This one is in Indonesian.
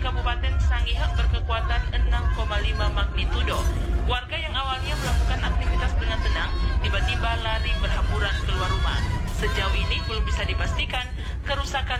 Kabupaten Sangihe berkekuatan 6,5 magnitudo. Warga yang awalnya melakukan aktivitas dengan tenang, tiba-tiba lari berhamburan keluar rumah. Sejauh ini belum bisa dipastikan kerusakan